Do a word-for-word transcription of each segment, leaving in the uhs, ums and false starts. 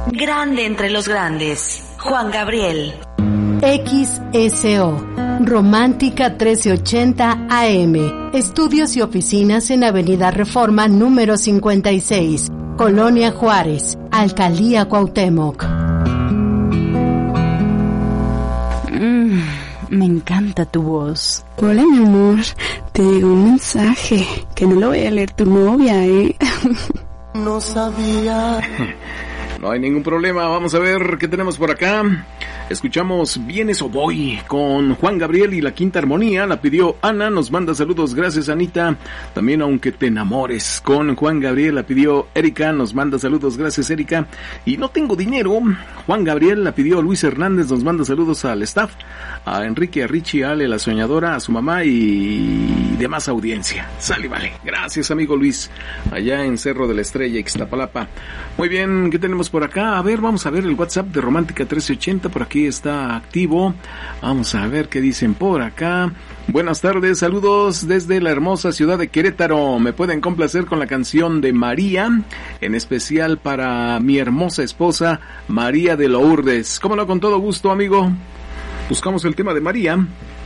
Grande entre los grandes, Juan Gabriel. X S O, Romántica trece ochenta A M. Estudios y oficinas en Avenida Reforma número cincuenta y seis, Colonia Juárez, Alcaldía Cuauhtémoc. Mm, me encanta tu voz. Hola, mi amor. Te llegó un mensaje que no lo voy a leer tu novia, ¿eh? No sabía. No hay ningún problema, vamos a ver qué tenemos por acá. Escuchamos Vienes o Voy con Juan Gabriel y la Quinta Armonía. La pidió Ana, nos manda saludos, gracias Anita. También Aunque te enamores con Juan Gabriel, la pidió Erika, nos manda saludos, gracias Erika. Y No tengo dinero, Juan Gabriel, la pidió Luis Hernández, nos manda saludos al staff, a Enrique, a Richie, a Ale, la soñadora, a su mamá y demás audiencia. Sale, vale, gracias amigo Luis, allá en Cerro de la Estrella, Ixtapalapa. Muy bien, ¿qué tenemos por acá? A ver, vamos a ver el WhatsApp de Romántica trece ochenta, por aquí está activo. Vamos a ver qué dicen por acá. Buenas tardes, saludos desde la hermosa ciudad de Querétaro. Me pueden complacer con la canción de María, en especial para mi hermosa esposa María de Lourdes. Cómo no, con todo gusto, amigo. Buscamos el tema de María.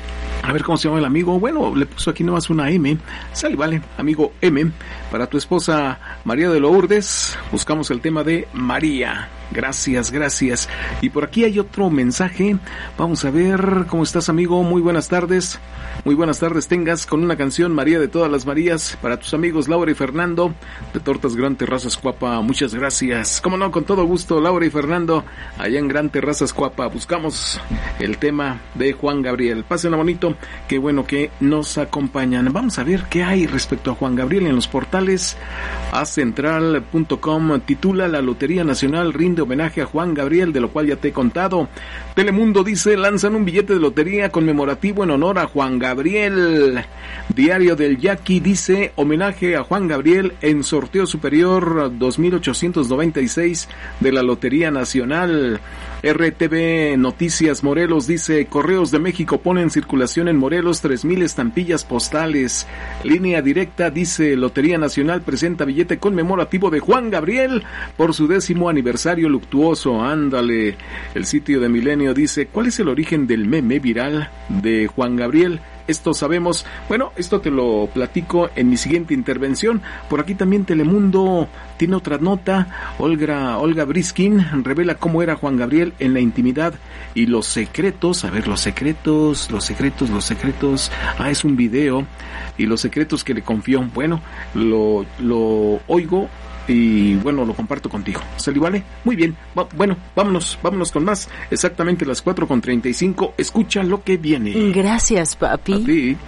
A ver cómo se llama el amigo. Bueno, le puso aquí nomás una M. Sale, vale, amigo M. Para tu esposa María de Lourdes, buscamos el tema de María. Gracias, gracias. Y por aquí hay otro mensaje. Vamos a ver cómo estás, amigo. Muy buenas tardes. Muy buenas tardes tengas con una canción María de todas las Marías para tus amigos Laura y Fernando de Tortas Gran Terrazas Cuapa. Muchas gracias. Cómo no, con todo gusto, Laura y Fernando allá en Gran Terrazas Cuapa. Buscamos el tema de Juan Gabriel. Pásenla bonito. Qué bueno que nos acompañan. Vamos a ver qué hay respecto a Juan Gabriel en los portales. A central punto com titula La Lotería Nacional rinde homenaje a Juan Gabriel, de lo cual ya te he contado. Telemundo dice, lanzan un billete de lotería conmemorativo en honor a Juan Gabriel. Diario del Yaqui dice, homenaje a Juan Gabriel en sorteo superior dos mil ochocientos noventa y seis de la Lotería Nacional. R T V Noticias Morelos dice, Correos de México pone en circulación en Morelos tres mil estampillas postales. Línea Directa dice, Lotería Nacional presenta billete conmemorativo de Juan Gabriel por su décimo aniversario luctuoso. Ándale. El sitio de Milenio dice, ¿cuál es el origen del meme viral de Juan Gabriel? Esto sabemos, bueno, esto te lo platico en mi siguiente intervención. Por aquí también Telemundo tiene otra nota. Olga, Olga Briskin revela cómo era Juan Gabriel en la intimidad y los secretos. A ver, los secretos, los secretos, los secretos. Ah, es un video. Y los secretos que le confió. Bueno, lo, lo oigo. Y bueno, lo comparto contigo. ¿Sale, vale? Muy bien. Va, bueno, vámonos, vámonos con más. Exactamente las cuatro con treinta y cinco. Escucha lo que viene. Gracias, papi. A ti.